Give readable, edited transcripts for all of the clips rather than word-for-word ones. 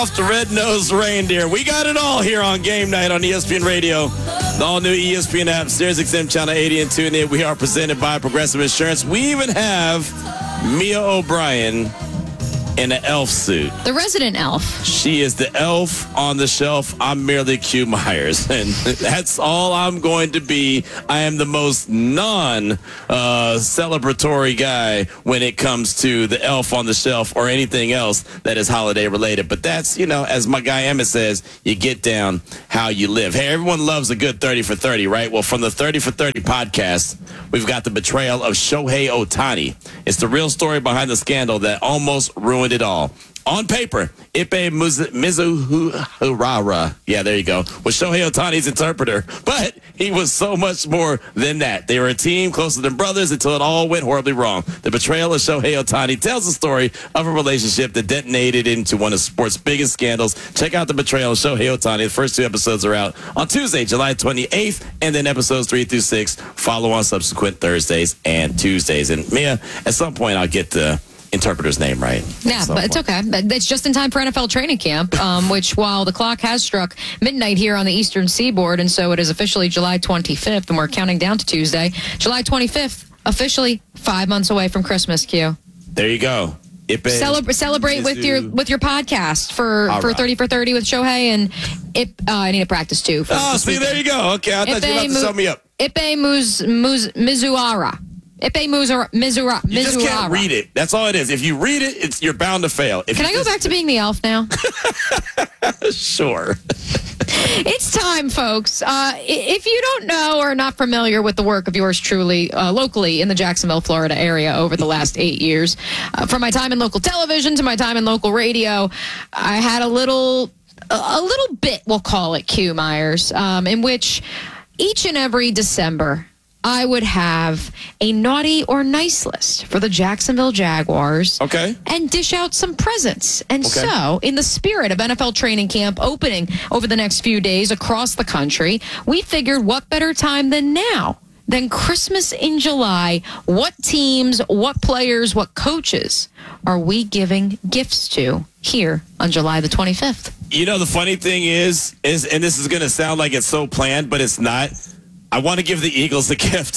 Rudolph the Red-Nosed Reindeer. We got it all here on Game Night on ESPN Radio. The all-new ESPN app, SiriusXM Channel 80 and TuneIn. We are presented by Progressive Insurance. We even have Mia O'Brien in an elf suit. The resident elf. She is the elf on the shelf. I'm merely Q Myers. And that's all I'm going to be. I am the most non-celebratory guy when it comes to the elf on the shelf or anything else that is holiday related. But that's, as my guy Emmett says, you get down how you live. Hey, everyone loves a good 30 for 30, right? Well, from the 30 for 30 podcast, we've got the betrayal of Shohei Ohtani. It's the real story behind the scandal that almost ruined it all. On paper, Ippei Mizuhara, yeah, there you go, was Shohei Ohtani's interpreter. But he was so much more than that. They were a team closer than brothers until it all went horribly wrong. The betrayal of Shohei Ohtani tells the story of a relationship that detonated into one of sports' biggest scandals. Check out the betrayal of Shohei Ohtani. The first 2 episodes are out on Tuesday, July 28th, and then episodes 3 through 6 follow on subsequent Thursdays and Tuesdays. And Mia, at some point, I'll get the interpreter's name right. Yeah, but it's okay. It's just in time for NFL training camp, which while the clock has struck midnight here on the Eastern Seaboard, and so it is officially July 25th, and we're counting down to Tuesday. July 25th, officially 5 months away from Christmas, Q. There you go. Celebrate with your podcast for 30 for 30 with Shohei, and I need to practice too. See, there you go. Okay, I thought you were about to sum me up. Ippei Mizuhara. Ippei Mizuhara. You just can't read it. That's all it is. If you read it, you're bound to fail. Can I go back to being the elf now? Sure. It's time, folks. If you don't know or are not familiar with the work of yours truly locally in the Jacksonville, Florida area over the last 8 years, from my time in local television to my time in local radio, I had a little bit, we'll call it Q Myers, in which each and every December, I would have a naughty or nice list for the Jacksonville Jaguars. Okay. And dish out some presents. And so, in the spirit of NFL training camp opening over the next few days across the country, we figured what better time than now? Than Christmas in July. What teams, what players, what coaches are we giving gifts to here on July the 25th? The funny thing is, and this is going to sound like it's so planned, but it's not. I want to give the Eagles a gift.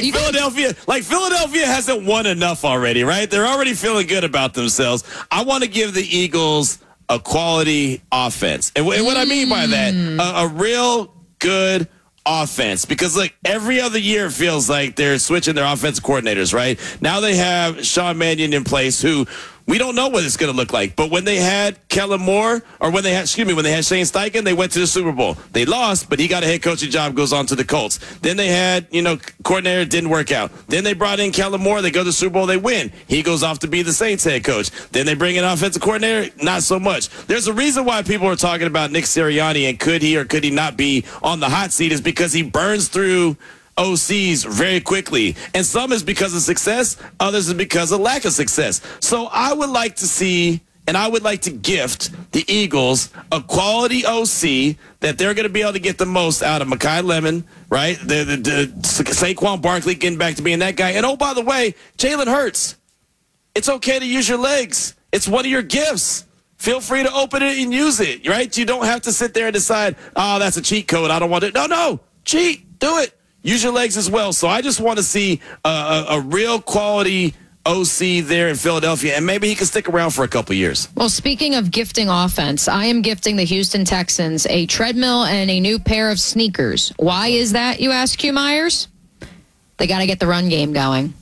Philadelphia hasn't won enough already, right? They're already feeling good about themselves. I want to give the Eagles a quality offense. And what I mean by that, a real good offense. Because, every other year it feels like they're switching their offensive coordinators, right? Now they have Sean Mannion in place, who we don't know what it's going to look like. But when they had Kellen Moore, or when they had Shane Steichen, they went to the Super Bowl. They lost, but he got a head coaching job, goes on to the Colts. Then they had, coordinator, didn't work out. Then they brought in Kellen Moore. They go to the Super Bowl, they win. He goes off to be the Saints head coach. Then they bring in offensive coordinator, not so much. There's a reason why people are talking about Nick Sirianni and could he or could he not be on the hot seat, is because he burns through OCs very quickly. And some is because of success, others is because of lack of success. So I would like to see, and I would like to gift the Eagles a quality OC that they're going to be able to get the most out of Mekhi Lemon, right? The Saquon Barkley getting back to being that guy. And oh, by the way, Jalen Hurts. It's okay to use your legs. It's one of your gifts. Feel free to open it and use it, right? You don't have to sit there and decide, oh, that's a cheat code. I don't want it. No. Cheat. Do it. Use your legs as well. So I just want to see a real quality OC there in Philadelphia, and maybe he can stick around for a couple years. Well, speaking of gifting offense, I am gifting the Houston Texans a treadmill and a new pair of sneakers. Why is that, you ask, Q Myers? They got to get the run game going.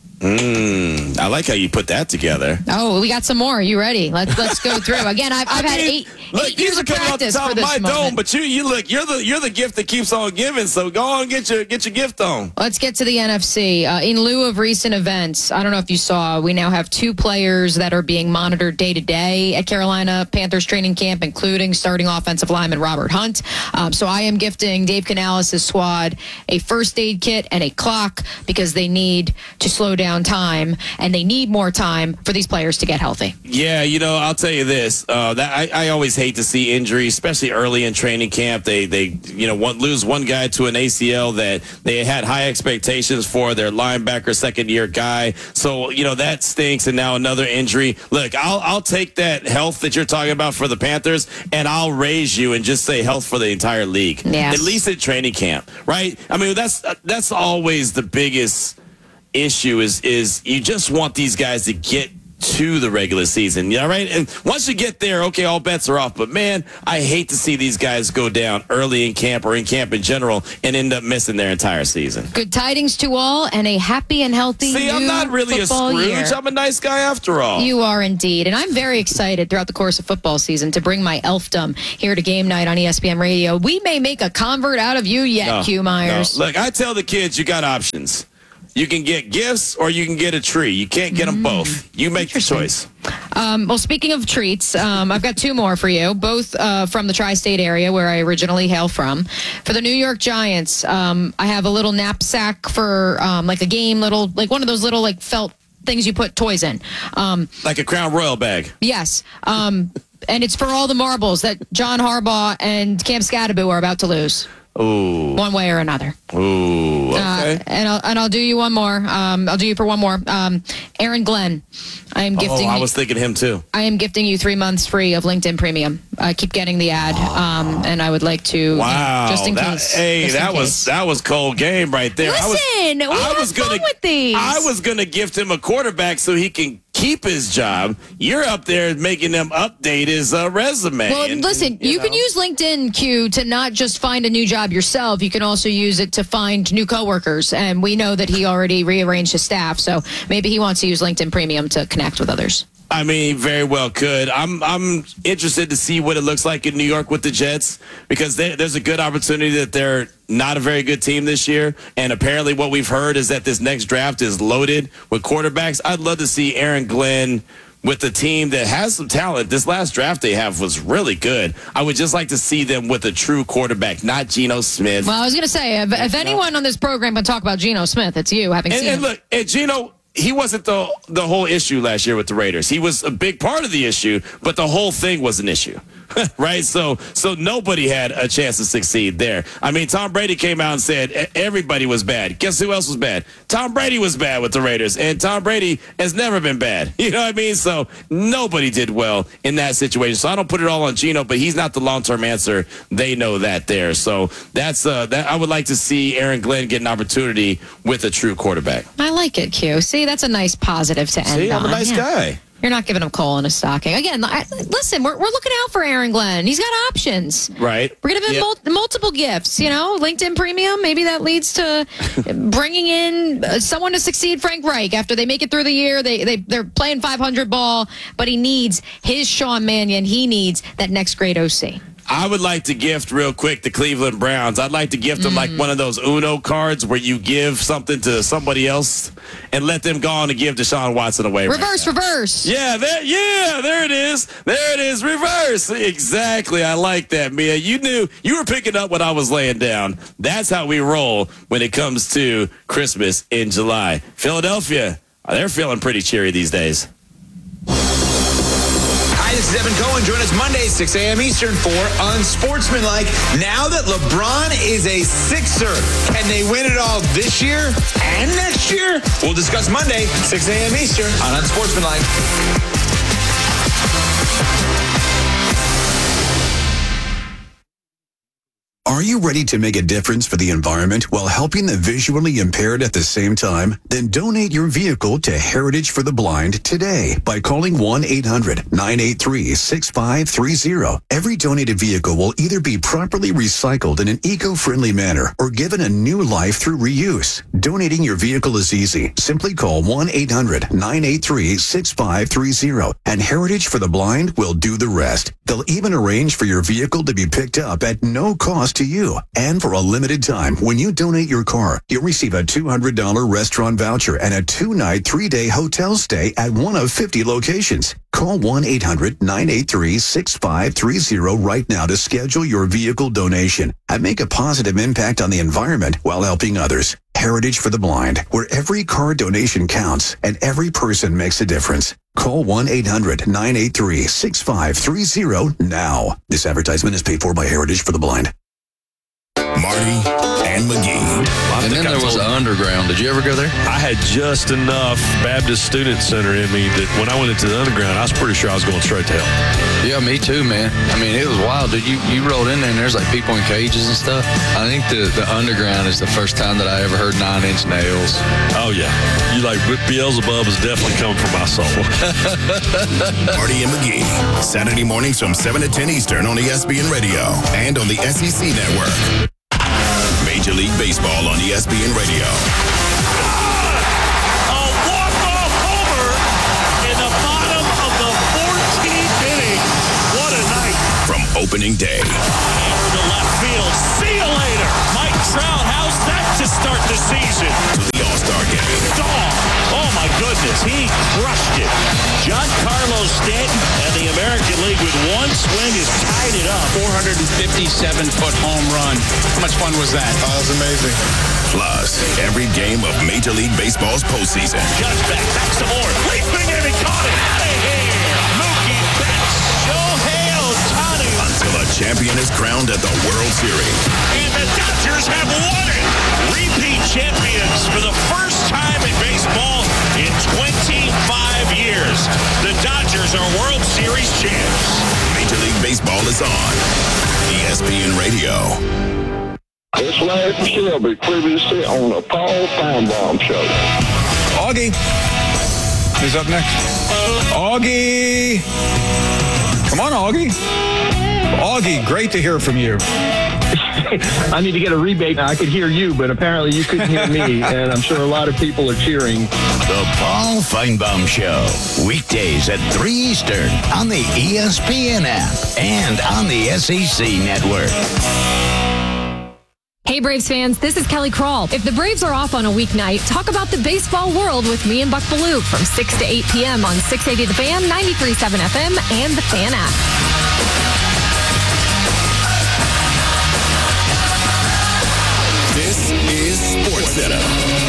I like how you put that together. Oh, we got some more. You ready? Let's go through. Again, I've had eight years of practice for this moment. Dome, but you look, you're the gift that keeps on giving. So go on, get your gift on. Let's get to the NFC. In lieu of recent events, I don't know if you saw, we now have 2 players that are being monitored day to day at Carolina Panthers training camp, including starting offensive lineman Robert Hunt. So I am gifting Dave Canales' squad a first aid kit and a clock because they need to slow down down time, and they need more time for these players to get healthy. Yeah, I'll tell you this. That I always hate to see injuries, especially early in training camp. They lose one guy to an ACL that they had high expectations for, their linebacker, second-year guy. So, that stinks, and now another injury. Look, I'll take that health that you're talking about for the Panthers, and I'll raise you and just say health for the entire league. Yes. At least at training camp, right? I mean, that's always the biggest issue is you just want these guys to get to the regular season, right? And once you get there, okay, all bets are off. But, man, I hate to see these guys go down early in camp or in camp in general and end up missing their entire season. Good tidings to all and a happy and healthy See, I'm not really a Scrooge. Year. I'm a nice guy after all. You are indeed. And I'm very excited throughout the course of football season to bring my elfdom here to Game Night on ESPN Radio. We may make a convert out of you yet, Q Myers. No. Look, I tell the kids you got options. You can get gifts or you can get a tree. You can't get them both. You make the choice. Well, speaking of treats, I've got two more for you, both from the tri-state area where I originally hail from. For the New York Giants, I have a little knapsack for like a game, like one of those little like felt things you put toys in. Like a Crown Royal bag. Yes. And it's for all the marbles that John Harbaugh and Cam Scatterbo are about to lose. Ooh. One way or another. Ooh. Okay. And I'll do you one more. I'll do you for one more. Aaron Glenn. I am gifting. I was thinking him too. I am gifting you 3 months free of LinkedIn Premium. I keep getting the ad, and I would like to. Wow. Just in case. Hey, that was cold game right there. Listen, we have fun with these. I was gonna gift him a quarterback so he can keep his job. You're up there making them update his resume. Well, listen, you can use LinkedIn, Q, to not just find a new job yourself. You can also use it to find new coworkers. And we know that he already rearranged his staff, so maybe he wants to use LinkedIn Premium to connect with others. I mean, very well could. I'm interested to see what it looks like in New York with the Jets because there's a good opportunity that they're not a very good team this year. And apparently what we've heard is that this next draft is loaded with quarterbacks. I'd love to see Aaron Glenn with a team that has some talent. This last draft they have was really good. I would just like to see them with a true quarterback, not Geno Smith. Well, I was going to say, if anyone on this program can talk about Geno Smith, it's you, having seen him. And look, and Geno, he wasn't the whole issue last year with the Raiders. He was a big part of the issue, but the whole thing was an issue, right? So nobody had a chance to succeed there. I mean, Tom Brady came out and said everybody was bad. Guess who else was bad? Tom Brady was bad with the Raiders, and Tom Brady has never been bad. You know what I mean? So nobody did well in that situation. So I don't put it all on Geno, but he's not the long-term answer. They know that there. So that's that. I would like to see Aaron Glenn get an opportunity with a true quarterback. I like it, Q. See, that's a nice positive to end on. See, I'm a nice guy. You're not giving him coal in a stocking. Again, listen, we're looking out for Aaron Glenn. He's got options. Right. We're going to have multiple gifts, LinkedIn Premium. Maybe that leads to bringing in someone to succeed Frank Reich after they make it through the year. They're playing 500 ball, but he needs his Sean Mannion. He needs that next great OC. I would like to gift real quick the Cleveland Browns. I'd like to gift them like one of those Uno cards where you give something to somebody else and let them go on and give Deshaun Watson away. Reverse. Yeah, there it is. There it is. Reverse. Exactly. I like that, Mia. You were picking up what I was laying down. That's how we roll when it comes to Christmas in July. Philadelphia, they're feeling pretty cheery these days. Hi, this is Evan Cohen. Join us Monday, 6 a.m. Eastern for Unsportsmanlike. Now that LeBron is a Sixer, can they win it all this year and next year? We'll discuss Monday, 6 a.m. Eastern on Unsportsmanlike. Are you ready to make a difference for the environment while helping the visually impaired at the same time? Then donate your vehicle to Heritage for the Blind today by calling 1-800-983-6530. Every donated vehicle will either be properly recycled in an eco-friendly manner or given a new life through reuse. Donating your vehicle is easy. Simply call 1-800-983-6530 and Heritage for the Blind will do the rest. They'll even arrange for your vehicle to be picked up at no cost to you. And for a limited time, when you donate your car, you'll receive a $200 restaurant voucher and a 2-night, 3-day hotel stay at one of 50 locations. Call 1-800-983-6530 right now to schedule your vehicle donation and make a positive impact on the environment while helping others. Heritage for the Blind, where every car donation counts and every person makes a difference. Call 1-800-983-6530 now. This advertisement is paid for by Heritage for the Blind. Marty and McGee. And then there was the Underground. Did you ever go there? I had just enough Baptist Student Center in me that when I went into the Underground, I was pretty sure I was going straight to hell. Yeah, me too, man. I mean, it was wild, dude. You rolled in there and there's like people in cages and stuff. I think the Underground is the first time that I ever heard 9 Inch Nails. Oh, yeah. You like Beelzebub is definitely coming from my soul. Marty and McGee. Saturday mornings from 7 to 10 Eastern on ESPN Radio and on the SEC Network. Major League Baseball on ESPN Radio. A walk-off homer in the bottom of the 14th inning. What a night. From opening day. To left field. See you later. Mike Trout, how's that to start the season? To the All-Star game. Dog. Oh, my goodness. He crushed it. Giancarlo Stanton and the American League with one swing has tied it up. 457-foot home run. How much fun was that? Oh, that was amazing. Plus, every game of Major League Baseball's postseason. Judge back some more. Leaping in and caught it. Out of here. Mookie Betts. Shohei Ohtani. Until a champion is crowned at the World Series. And the Dodgers have won it. Repeat champions for the first time in baseball in 25 years. The Dodgers are World Series champs. Major League Baseball is on ESPN Radio. It's Larry Shelby, previously on the Paul Feinbaum Show. Augie. Who's up next? Augie. Come on, Augie. Augie, great to hear from you. I need to get a rebate. I could hear you, but apparently you couldn't hear me, and I'm sure a lot of people are cheering. The Paul Feinbaum Show, weekdays at 3 Eastern on the ESPN app and on the SEC Network. Hey Braves fans, this is Kelly Crawl. If the Braves are off on a weeknight, talk about the baseball world with me and Buck Baloo from 6 to 8 p.m. on 680 The Fan, 93.7 FM, and the Fan app. This is SportsCenter.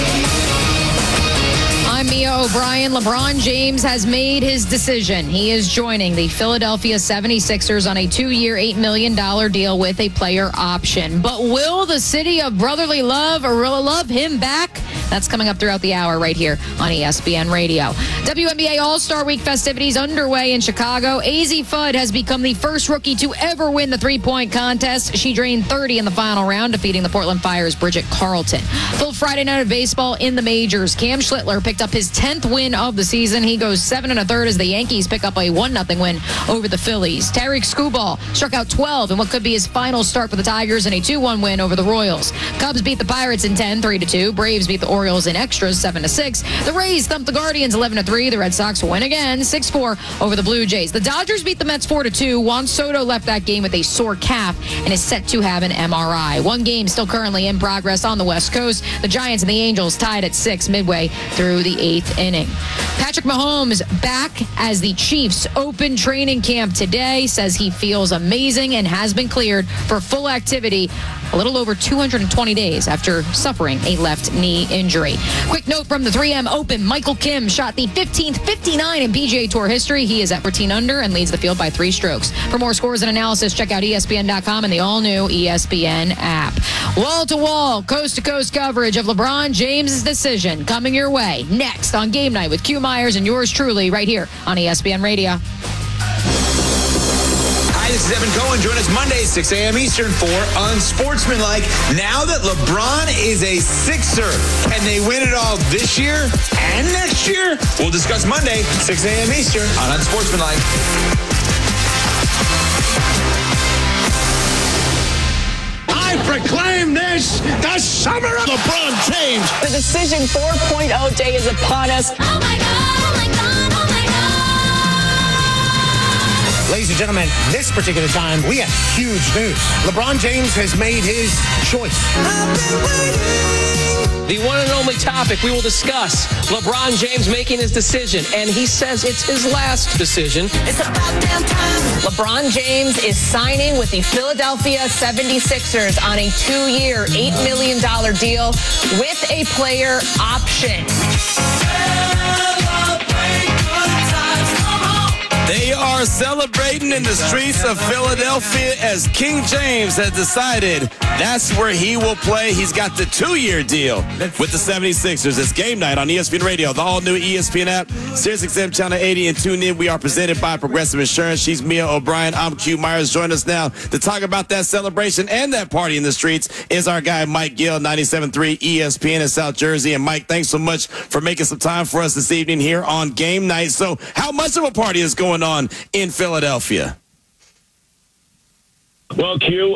I'm Mia O'Brien. LeBron James has made his decision. He is joining the Philadelphia 76ers on a 2-year, $8 million deal with a player option. But will the city of brotherly love love him back? That's coming up throughout the hour right here on ESPN Radio. WNBA All-Star Week festivities underway in Chicago. AZ Fudd has become the first rookie to ever win the three-point contest. She drained 30 in the final round, defeating the Portland Fire's Bridget Carlton. Full Friday night of baseball in the majors. Cam Schlittler picked up his 10th win of the season. He goes 7 1/3 as the Yankees pick up a 1-0 win over the Phillies. Tariq Skubal struck out 12 in what could be his final start for the Tigers in a 2-1 win over the Royals. Cubs beat the Pirates in 10, 3-2. Braves beat the Orioles in extras, 7-6. The Rays thumped the Guardians 11-3. The Red Sox win again, 6-4 over the Blue Jays. The Dodgers beat the Mets 4-2. Juan Soto left that game with a sore calf and is set to have an MRI. One game still currently in progress on the West Coast. The Giants and the Angels tied at 6 midway through the 8th inning. Patrick Mahomes back as the Chiefs open training camp today. Says he feels amazing and has been cleared for full activity a little over 220 days after suffering a left knee injury. Quick note from the 3M Open. Michael Kim shot the 15th 59 in PGA Tour history. He is at 14 under and leads the field by 3 strokes. For more scores and analysis, check out ESPN.com and the all-new ESPN app. Wall-to-wall, coast-to-coast coverage of LeBron James' decision coming your way next on Game Night with Q Myers and yours truly right here on ESPN Radio. Hi, this is Evan Cohen. Join us Monday, 6 a.m. Eastern for Unsportsmanlike. Now that LeBron is a Sixer, can they win it all this year and next year? We'll discuss Monday, 6 a.m. Eastern on Unsportsmanlike. I proclaim this the summer of LeBron James. The Decision 4.0 day is upon us. Oh my God, oh my God, oh my God. Ladies and gentlemen, this particular time, we have huge news. LeBron James has made his choice. I've been waiting. the one and only topic we will discuss, LeBron James making his decision, and he says it's his last decision. It's about damn time. LeBron James is signing with the Philadelphia 76ers on a 2-year, $8 million deal with a player option. They are celebrating in the streets of Philadelphia as King James has decided that's where he will play. He's got the 2-year deal with the 76ers. It's game night on ESPN Radio, the all-new ESPN app, SiriusXM Channel 80, and tune in. We are presented by Progressive Insurance. She's Mia O'Brien. I'm Q Myers. Join us now to talk about that celebration and that party in the streets is our guy Mike Gill, 97.3 ESPN in South Jersey. And Mike, thanks so much for making some time for us this evening here on game night. So how much of a party is going on in Philadelphia? Well, Q,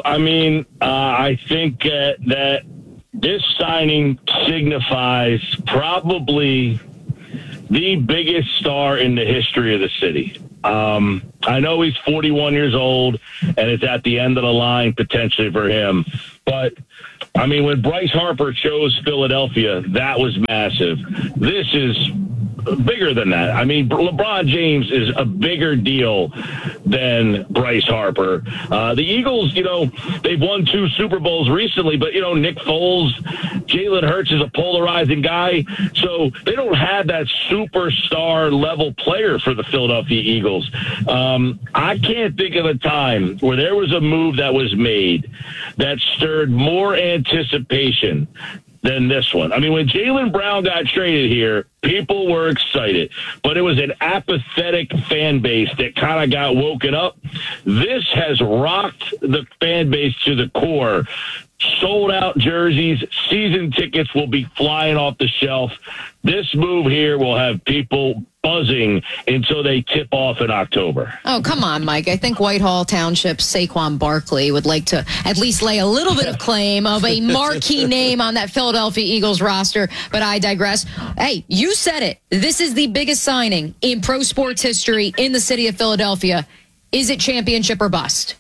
I think that this signing signifies probably the biggest star in the history of the city. I know he's 41 years old, and it's at the end of the line potentially for him. But, when Bryce Harper chose Philadelphia, that was massive. This is bigger than that. LeBron James is a bigger deal than Bryce Harper. The Eagles, they've won 2 Super Bowls recently, but, Nick Foles, Jalen Hurts is a polarizing guy. So they don't have that superstar level player for the Philadelphia Eagles. I can't think of a time where there was a move that was made that stirred more anticipation than this one. When Jaylen Brown got traded here, people were excited, but it was an apathetic fan base that kind of got woken up. This has rocked the fan base to the core. Sold out jerseys, season tickets will be flying off the shelf. This move here will have people buzzing until they tip off in October. Oh, come on, Mike. I think Whitehall Township's Saquon Barkley would like to at least lay a little bit of claim of a marquee name on that Philadelphia Eagles roster, but I digress. Hey, you said it. This is the biggest signing in pro sports history in the city of Philadelphia. Is it championship or bust?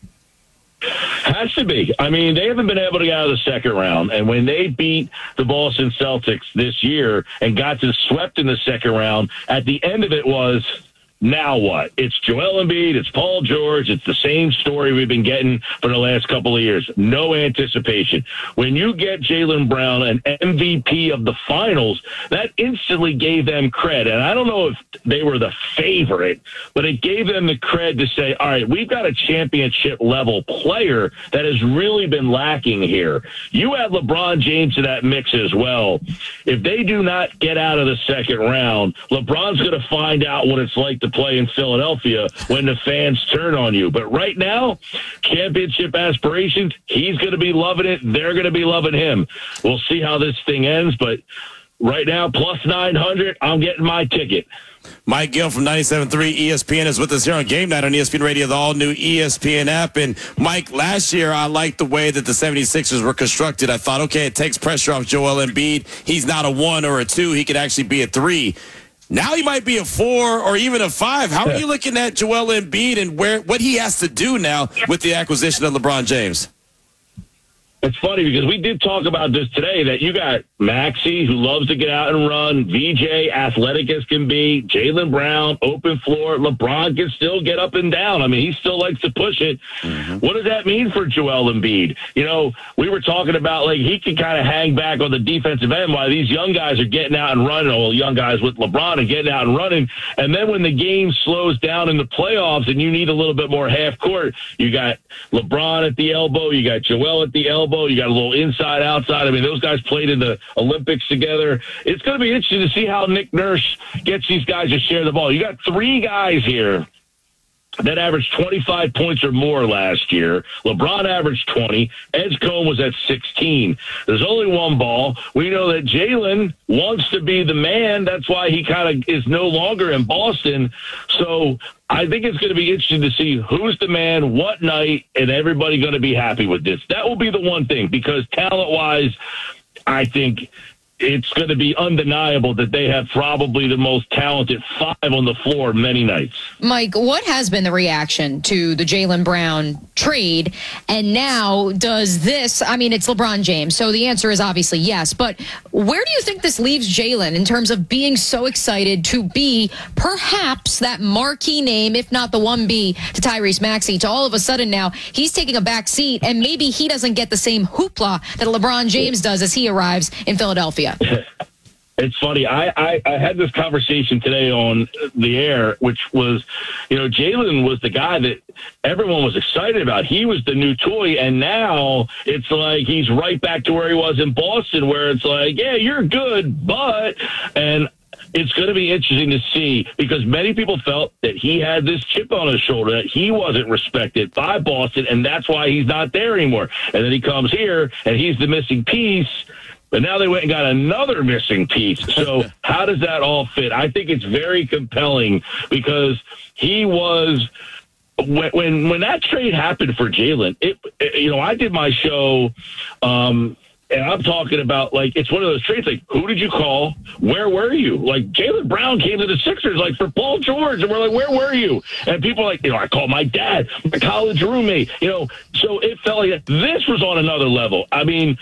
Has to be. They haven't been able to get out of the second round. And when they beat the Boston Celtics this year and got to swept in the second round, at the end of it was, now what? It's Joel Embiid, it's Paul George, it's the same story we've been getting for the last couple of years. No anticipation. When you get Jaylen Brown an MVP of the finals, that instantly gave them cred. And I don't know if they were the favorite, but it gave them the cred to say, all right, we've got a championship level player that has really been lacking here. You add LeBron James to that mix as well. If they do not get out of the second round, LeBron's going to find out what it's like to play in Philadelphia when the fans turn on you. But right now, championship aspirations, he's going to be loving it. They're going to be loving him. We'll see how this thing ends, but right now, plus 900, I'm getting my ticket. Mike Gill from 97.3 ESPN is with us here on Game Night on ESPN Radio, the all-new ESPN app. And, Mike, last year I liked the way that the 76ers were constructed. I thought, okay, it takes pressure off Joel Embiid. He's not a 1 or a 2. He could actually be a 3. Now he might be a 4 or even a 5. How are you looking at Joel Embiid and what he has to do now with the acquisition of LeBron James? It's funny because we did talk about this today, that you got Maxey, who loves to get out and run, VJ, athletic as can be, Jaylen Brown, open floor. LeBron can still get up and down. He still likes to push it. Mm-hmm. What does that mean for Joel Embiid? We were talking about, he can kind of hang back on the defensive end while these young guys are getting out and running, or young guys with LeBron and getting out and running. And then when the game slows down in the playoffs and you need a little bit more half court, you got LeBron at the elbow, you got Joel at the elbow, you got a little inside, outside. Those guys played in the Olympics together. It's going to be interesting to see how Nick Nurse gets these guys to share the ball. You got 3 guys here that averaged 25 points or more last year. LeBron averaged 20. Edgecombe was at 16. There's only 1 ball. We know that Jaylen wants to be the man. That's why he kind of is no longer in Boston. So I think it's going to be interesting to see who's the man, what night, and everybody going to be happy with this. That will be the one thing, because talent-wise, I think it's going to be undeniable that they have probably the most talented 5 on the floor many nights. Mike, what has been the reaction to the Jaylen Brown trade? And now does this, I mean, it's LeBron James, so the answer is obviously yes. But where do you think this leaves Jaylen in terms of being so excited to be perhaps that marquee name, if not the 1B to Tyrese Maxey, to all of a sudden now he's taking a back seat and maybe he doesn't get the same hoopla that LeBron James does as he arrives in Philadelphia? It's funny. I had this conversation today on the air, which was, Jaylen was the guy that everyone was excited about. He was the new toy, and now it's like he's right back to where he was in Boston, where it's like, yeah, you're good, but... And it's going to be interesting to see, because many people felt that he had this chip on his shoulder, that he wasn't respected by Boston, and that's why he's not there anymore. And then he comes here, and he's the missing piece. But now they went and got another missing piece. So how does that all fit? I think it's very compelling, because he was when that trade happened for Jaylen. I did my show, and I'm talking about, like, it's one of those trades, like, who did you call? Where were you? Like, Jaylen Brown came to the Sixers, like, for Paul George, and we're like, where were you? And people are like, I called my dad, my college roommate, so it felt like this was on another level. I mean,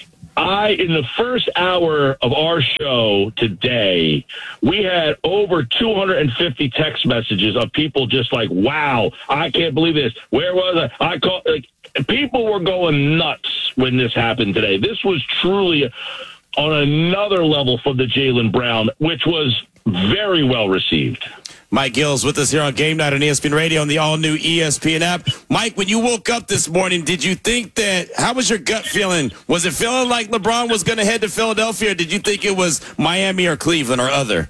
in the first hour of our show today, we had over 250 text messages of people just like, wow, I can't believe this. Where was I? People were going nuts when this happened today. This was truly on another level for the Jaylen Brown, which was very well received. Mike Gills with us here on Game Night on ESPN Radio and the all-new ESPN app. Mike, when you woke up this morning, did you think how was your gut feeling? Was it feeling like LeBron was going to head to Philadelphia, or did you think it was Miami or Cleveland or other?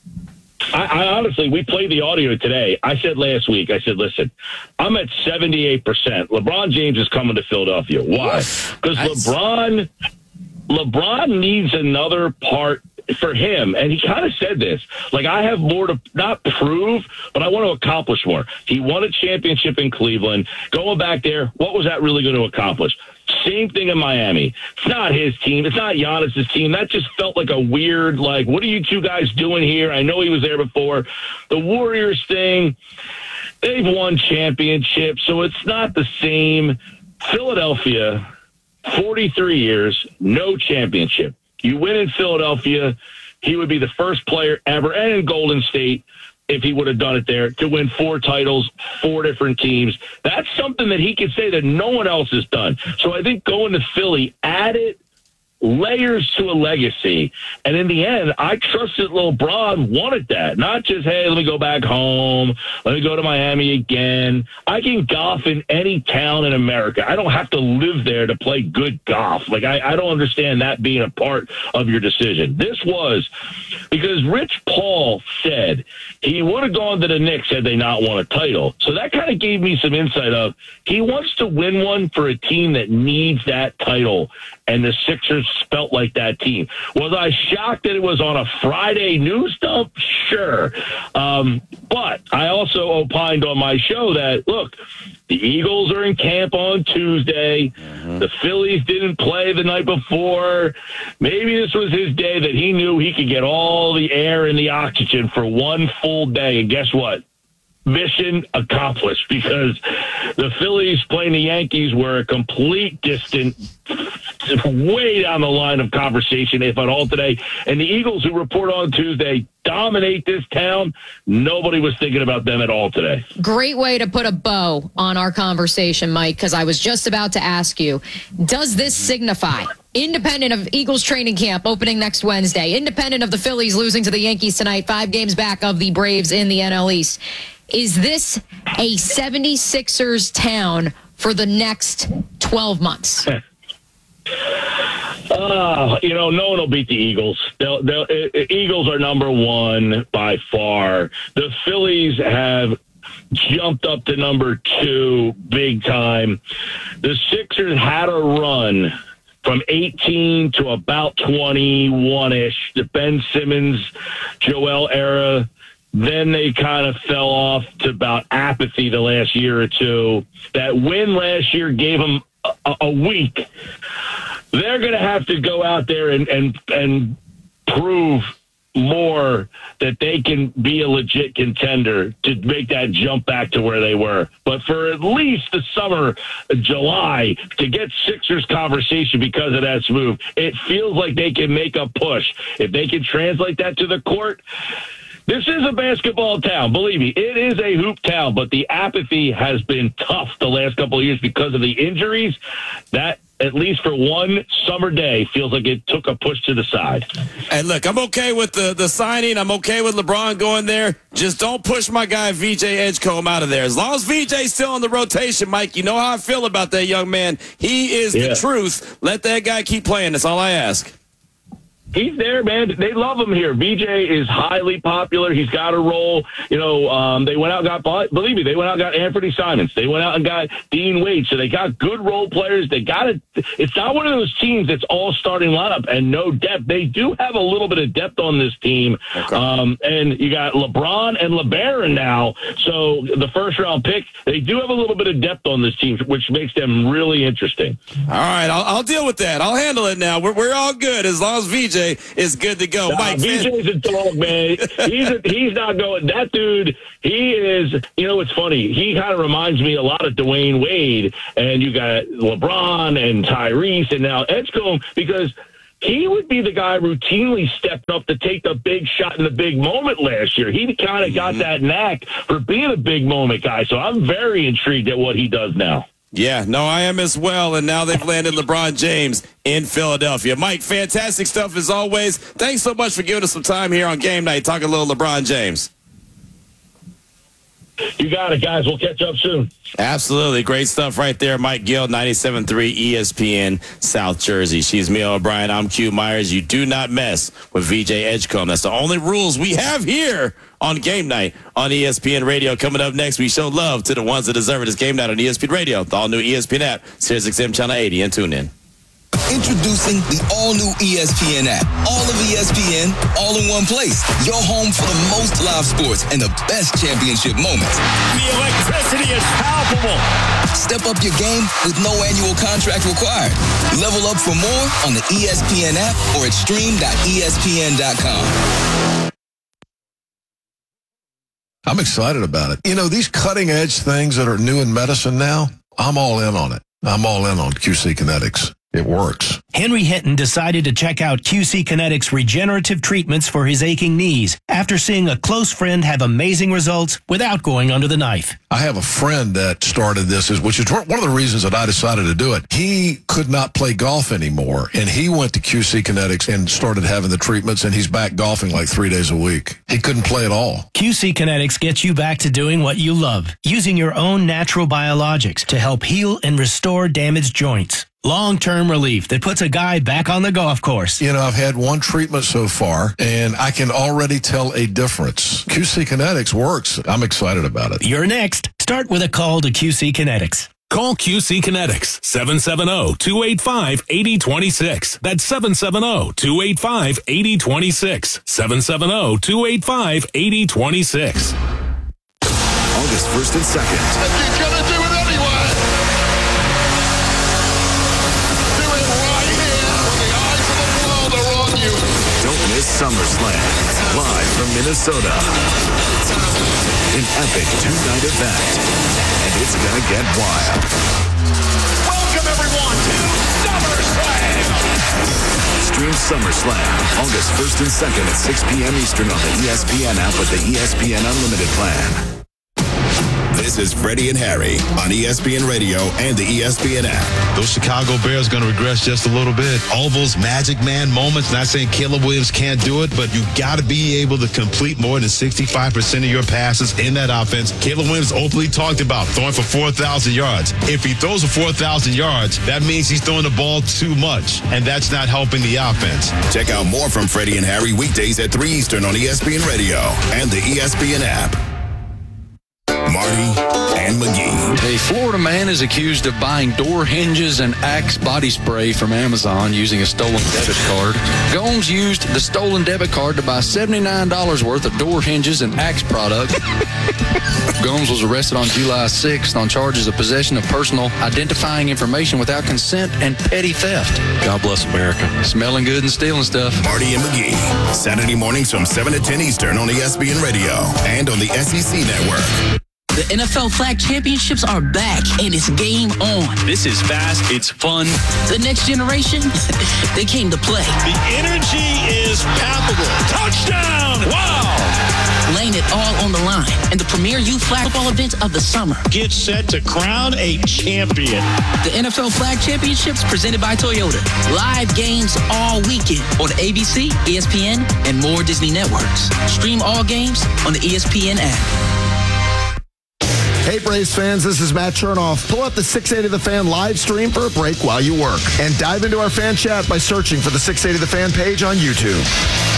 I honestly, we played the audio today. I said last week, listen, I'm at 78%. LeBron James is coming to Philadelphia. Why? Because LeBron needs another part for him, and he kind of said this, like, I have more to not prove, but I want to accomplish more. He won a championship in Cleveland. Going back there, what was that really going to accomplish? Same thing in Miami. It's not his team. It's not Giannis's team. That just felt like a weird, like, what are you two guys doing here? I know he was there before. The Warriors thing, they've won championships, so it's not the same. Philadelphia, 43 years, no championship. You win in Philadelphia, he would be the first player ever, and in Golden State, if he would have done it there, to win 4 titles, 4 different teams. That's something that he could say that no one else has done. So I think going to Philly added layers to a legacy. And in the end, I trusted LeBron wanted that. Not just, hey, let me go back home. Let me go to Miami again. I can golf in any town in America. I don't have to live there to play good golf. Like, I don't understand that being a part of your decision. This was because Rich Paul said he would have gone to the Knicks had they not won a title. So that kind of gave me some insight of he wants to win one for a team that needs that title. And the Sixers felt like that team. Was I shocked that it was on a Friday news dump? Sure. But I also opined on my show that, look, the Eagles are in camp on Tuesday. Mm-hmm. The Phillies didn't play the night before. Maybe this was his day that he knew he could get all the air and the oxygen for one full day. And guess what? Mission accomplished, because the Phillies playing the Yankees were a complete distant, way down the line of conversation, if at all, today. And the Eagles, who report on Tuesday, dominate this town. Nobody was thinking about them at all today. Great way to put a bow on our conversation, Mike, because I was just about to ask you, does this signify, independent of Eagles training camp opening next Wednesday, independent of the Phillies losing to the Yankees tonight, 5 games back of the Braves in the NL East, is this a 76ers town for the next 12 months? No one will beat the Eagles. Eagles are number one by far. The Phillies have jumped up to number 2 big time. The Sixers had a run from 18 to about 21-ish, the Ben Simmons, Joel era. Then they kind of fell off to about apathy the last year or two. That win last year gave them a week. they're going to have to go out there and prove more that they can be a legit contender to make that jump back to where they were. But for at least the summer, July, to get Sixers conversation because of that move, it feels like they can make a push. If they can translate that to the court, this is a basketball town. Believe me, it is a hoop town, but the apathy has been tough the last couple of years because of the injuries. That, at least for one summer day, feels like it took a push to the side. And look, I'm okay with the signing. I'm okay with LeBron going there. Just don't push my guy VJ Edgecombe out of there. As long as VJ's still in the rotation, Mike, you know how I feel about that young man. He is the truth. Let that guy keep playing. That's all I ask. He's there, man. They love him here. VJ is highly popular. He's got a role. You know, they went out and got, believe me, they went out and got Anthony Simons. They went out and got Dean Wade. So they got good role players. They got it. It's not one of those teams that's all starting lineup and no depth. They do have a little bit of depth on this team. Okay. And you got LeBron and LeBaron now. So the first round pick, they do have a little bit of depth on this team, which makes them really interesting. All right. I'll deal with that. I'll handle it now. We're all good as long as VJ is good to go. Mike, VJ's a dog, man. He's not going. That dude, he is. You know, it's funny. He kind of reminds me a lot of Dwayne Wade, and you got LeBron and Tyrese, and now Edgecombe, because he would be the guy routinely stepping up to take the big shot in the big moment last year. He kind of got that knack for being a big moment guy. So I'm very intrigued at what he does now. Yeah, no, I am as well. And now they've landed LeBron James in Philadelphia. Mike, fantastic stuff as always. Thanks so much for giving us some time here on Game Night, talking a little LeBron James. You got it, guys. We'll catch up soon. Absolutely. Great stuff right there. Mike Gill, 97.3 ESPN, South Jersey. She's Mia O'Brien. I'm Q Myers. You do not mess with VJ Edgecombe. That's the only rules we have here on Game Night on ESPN Radio. Coming up next, we show love to the ones that deserve it. It's Game Night on ESPN Radio, the all-new ESPN app, SiriusXM Channel 80, and tune in. Introducing the all-new ESPN app. All of ESPN, all in one place. Your home for the most live sports and the best championship moments. The electricity is palpable. Step up your game with no annual contract required. Level up for more on the ESPN app or at stream.espn.com. I'm excited about it. You know, these cutting-edge things that are new in medicine now, I'm all in on it. I'm all in on QC Kinetics. It works. Henry Hinton decided to check out QC Kinetics regenerative treatments for his aching knees after seeing a close friend have amazing results without going under the knife. I have a friend that started this, which is one of the reasons that I decided to do it. He could not play golf anymore, and he went to QC Kinetics and started having the treatments, and he's back golfing like 3 days a week. He couldn't play at all. QC Kinetics gets you back to doing what you love, using your own natural biologics to help heal and restore damaged joints. Long-term relief that puts a guy back on the golf course. You know, I've had one treatment so far, and I can already tell a difference. QC Kinetics works. I'm excited about it. You're next. Start with a call to QC Kinetics. Call QC Kinetics, 770-285-8026. That's 770-285-8026. 770-285-8026. August 1st and 2nd. He's gonna do it anyway. Don't miss SummerSlam, live from Minnesota. An epic two-night event, and it's gonna get wild. Welcome everyone to SummerSlam. Stream SummerSlam, August 1st and 2nd at 6 p.m. Eastern on the ESPN app with the ESPN Unlimited plan. This is Freddie and Harry on ESPN Radio and the ESPN app. Those Chicago Bears going to regress just a little bit. All those Magic Man moments, not saying Caleb Williams can't do it, but you got to be able to complete more than 65% of your passes in that offense. Caleb Williams openly talked about throwing for 4,000 yards. If he throws for 4,000 yards, that means he's throwing the ball too much, and that's not helping the offense. Check out more from Freddie and Harry weekdays at 3 Eastern on ESPN Radio and the ESPN app. Marty and McGee. A Florida man is accused of buying door hinges and Axe body spray from Amazon using a stolen debit card. Gomes used the stolen debit card to buy $79 worth of door hinges and Axe products. Gomes was arrested on July 6th on charges of possession of personal identifying information without consent and petty theft. God bless America. Smelling good and stealing stuff. Marty and McGee, Saturday mornings from 7 to 10 Eastern on ESPN Radio and on the SEC Network. The NFL Flag Championships are back, and it's game on. This is fast. It's fun. The next generation, they came to play. The energy is palpable. Touchdown! Wow! Laying it all on the line in the premier youth flag football event of the summer. Get set to crown a champion. The NFL Flag Championships presented by Toyota. Live games all weekend on ABC, ESPN, and more Disney networks. Stream all games on the ESPN app. Hey, Braves fans, this is Matt Chernoff. Pull up the 680 The Fan live stream for a break while you work. And dive into our fan chat by searching for the 680 The Fan page on YouTube.